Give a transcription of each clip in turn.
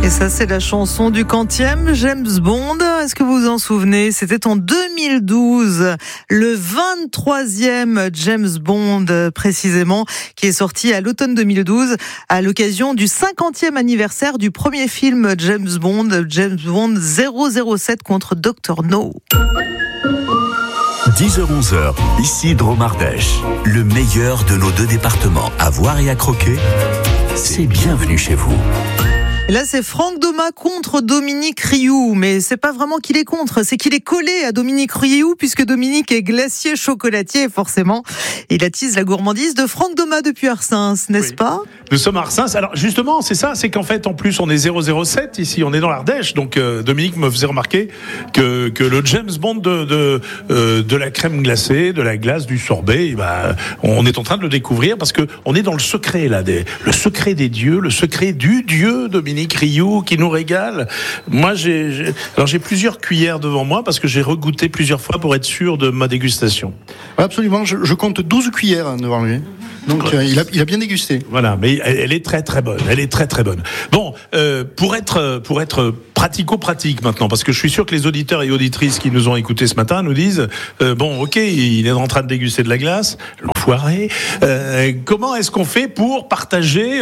Et ça, c'est la chanson du 40e James Bond. Est-ce que vous vous en souvenez? C'était en 2012, le 23e James Bond, précisément, qui est sorti à l'automne 2012, à l'occasion du 50e anniversaire du premier film James Bond 007 contre Dr. No. 10h-11h, ici Dromardèche. Le meilleur de nos deux départements à voir et à croquer, c'est bienvenue chez vous. Et là, c'est Franck Doma contre Dominique Rioux. Mais c'est pas vraiment qu'il est contre, c'est qu'il est collé à Dominique Rioux, puisque Dominique est glacier chocolatier, forcément. Il attise la gourmandise de Franck Doma depuis Arsens, n'est-ce pas? Nous sommes à Arsens. Alors, justement, c'est ça, c'est qu'en fait, en plus, on est 007 ici, on est dans l'Ardèche. Donc, Dominique me faisait remarquer que le James Bond de la crème glacée, de la glace, du sorbet, on est en train de le découvrir parce que on est dans le secret, là, le secret des dieux, le secret du dieu Dominique Rioux qui nous régale. Moi, j'ai plusieurs cuillères devant moi parce que j'ai regoûté plusieurs fois pour être sûr de ma dégustation. Absolument, je compte 12 cuillères devant lui. Donc il a bien dégusté. Voilà, mais elle est très très bonne. Elle est très très bonne. Bon, pour être pratico-pratique maintenant, parce que je suis sûr que les auditeurs et auditrices qui nous ont écoutés ce matin nous disent bon, ok, il est en train de déguster de la glace, l'enfoiré. Comment est-ce qu'on fait pour partager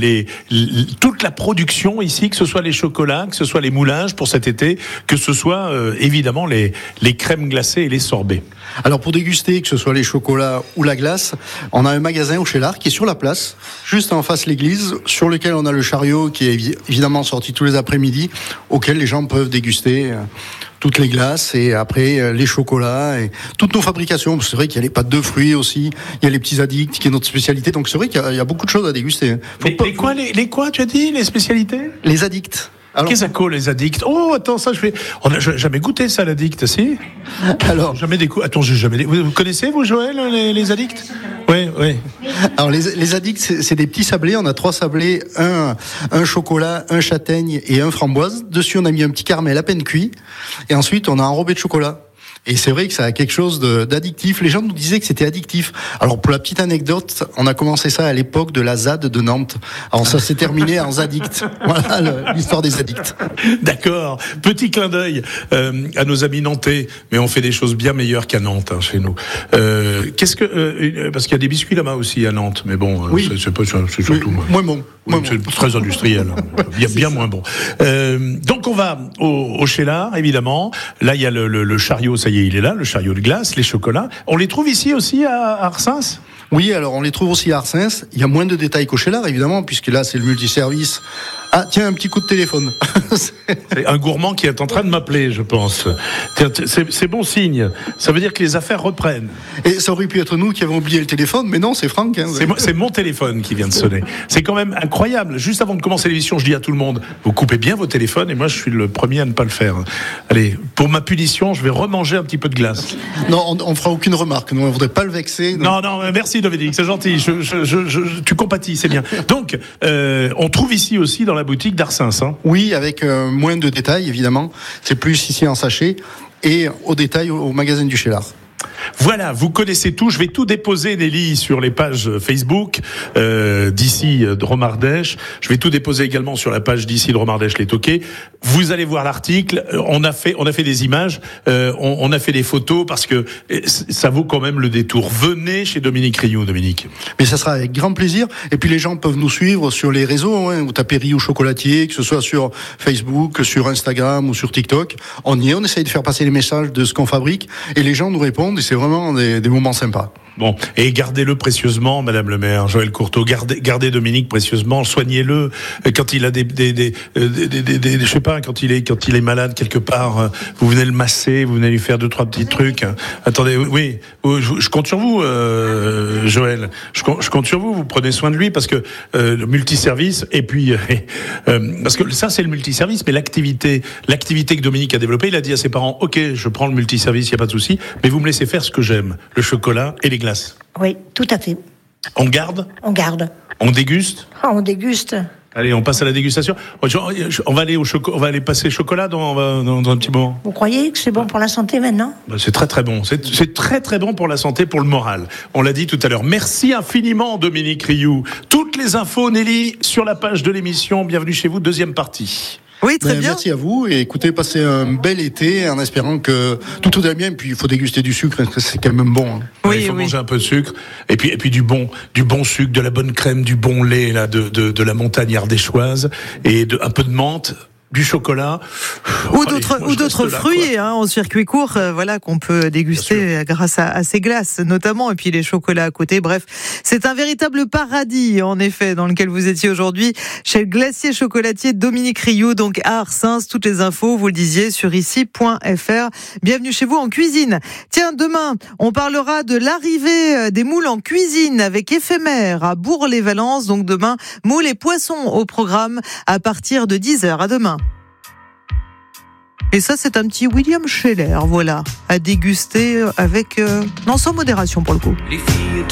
toute la production ici, que ce soit les chocolats, que ce soit les moulages pour cet été, que ce soit évidemment les crèmes glacées et les sorbets. Alors pour déguster, que ce soit les chocolats ou la glace, on a un magasin au Cheylard qui est sur la place, juste en face de l'église, sur lequel on a le chariot qui est évidemment sorti tous les après-midi, auquel les gens peuvent déguster toutes les glaces et après les chocolats et toutes nos fabrications. C'est vrai qu'il y a les pâtes de fruits aussi, il y a les petits addicts qui est notre spécialité, donc c'est vrai qu'il y a beaucoup de choses à déguster. Les quoi tu as dit, les spécialités? Les addicts. Alors, qu'est-ce que les addicts? Oh, attends, ça, on n'a jamais goûté ça, l'addict, si? Alors, attends, j'ai jamais. Vous connaissez, vous, Joël, les addicts? Oui. Alors, les addicts, c'est des petits sablés. On a 3 sablés, un chocolat, un châtaigne et un framboise. Dessus, on a mis un petit caramel à peine cuit. Et ensuite, on a enrobé de chocolat. Et c'est vrai que ça a quelque chose d'addictif. Les gens nous disaient que c'était addictif. Alors, pour la petite anecdote, on a commencé ça à l'époque de la ZAD de Nantes. Alors, ça s'est terminé en Zaddict. Voilà l'histoire des addicts. D'accord. Petit clin d'œil à nos amis nantais. Mais on fait des choses bien meilleures qu'à Nantes, chez nous. Parce qu'il y a des biscuits là-bas aussi à Nantes. Mais bon, oui. c'est surtout... Moins bon. C'est très industriel. bien moins bon. Donc, on va au Cheylard, évidemment. Là, il y a le chariot, ça y est, il est là, le chariot de glace, les chocolats. On les trouve ici aussi à Arsens? Oui, alors on les trouve aussi à Arsens. Il y a moins de détails qu'au Cheylard, évidemment, puisque là, c'est le multiservice. Ah, tiens, un petit coup de téléphone. C'est un gourmand qui est en train de m'appeler, je pense. C'est bon signe. Ça veut dire que les affaires reprennent. Et ça aurait pu être nous qui avons oublié le téléphone, mais non, c'est Franck. C'est mon téléphone qui vient de sonner. C'est quand même incroyable. Juste avant de commencer l'émission, je dis à tout le monde, vous coupez bien vos téléphones, et moi, je suis le premier à ne pas le faire. Allez, pour ma punition, je vais remanger un petit peu de glace. Non, on fera aucune remarque. Nous, on ne voudrait pas le vexer. Non, merci Dominique, c'est gentil. Tu compatis, c'est bien. Donc, on trouve ici aussi dans la boutique d'Arsens. Oui, avec moins de détails, évidemment. C'est plus ici en sachet. Et au détail, au magasin du Cheylard. Voilà, vous connaissez tout. Je vais tout déposer, Nelly, sur les pages Facebook d'ici Dromardèche. Je vais tout déposer également sur la page d'ici Dromardèche les Toqués. Vous allez voir l'article. On a fait des images, on a fait des photos parce que ça vaut quand même le détour. Venez chez Dominique Rioux, Dominique. Mais ça sera avec grand plaisir. Et puis les gens peuvent nous suivre sur les réseaux. Vous tapez Rioux chocolatier, que ce soit sur Facebook, sur Instagram ou sur TikTok. On y est, on essaye de faire passer les messages de ce qu'on fabrique et les gens nous répondent. Et c'est vraiment des moments sympas. Bon, et gardez-le précieusement, Madame le maire, Joël Courteau. Gardez Dominique précieusement, soignez-le quand il a je sais pas, quand il est malade quelque part. Vous venez le masser, vous venez lui faire 2-3 petits trucs. Attendez, oui, je compte sur vous, Joël. Je compte sur vous. Vous prenez soin de lui parce que le multiservice et puis parce que ça c'est le multiservice, mais l'activité que Dominique a développée, il a dit à ses parents, ok, je prends le multiservice, il y a pas de souci, mais vous me laissez faire ce que j'aime, le chocolat et les glaces. Oui, tout à fait. On garde? On garde. On déguste? On déguste. Allez, on passe à la dégustation. On va aller passer chocolat dans un petit moment. Vous croyez que c'est bon pour la santé maintenant ? C'est très très bon. C'est très très bon pour la santé, pour le moral. On l'a dit tout à l'heure. Merci infiniment, Dominique Rioux. Toutes les infos, Nelly, sur la page de l'émission. Bienvenue chez vous, deuxième partie. Oui, très bien. Merci à vous et écoutez, passez un bel été en espérant que tout va bien. Puis il faut déguster du sucre, c'est quand même bon. Hein. Oui, il faut manger un peu de sucre et puis du bon sucre, de la bonne crème, du bon lait là de la montagne ardéchoise et un peu de menthe. Du chocolat ou d'autres fruits en circuit court, voilà, qu'on peut déguster grâce à ces glaces notamment, et puis les chocolats à côté. Bref, c'est un véritable paradis en effet dans lequel vous étiez aujourd'hui chez le glacier chocolatier Dominique Rioux, donc à Arsens. Toutes les infos, vous le disiez, sur ici.fr. Bienvenue chez vous en cuisine. Tiens, demain on parlera de l'arrivée des moules en cuisine avec Éphémère à Bourg-les-Valences. Donc demain, moules et poissons au programme à partir de 10h. À demain. Et ça, c'est un petit William Scheller, voilà, à déguster avec, sans modération pour le coup.